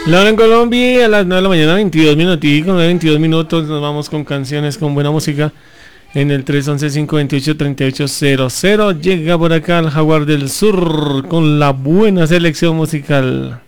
La hora en Colombia a las 9 de la mañana, 22 minuticos, 22 minutos, nos vamos con canciones, con buena música. En el 311-528-3800 llega por acá el Jaguar del Sur con la buena selección musical.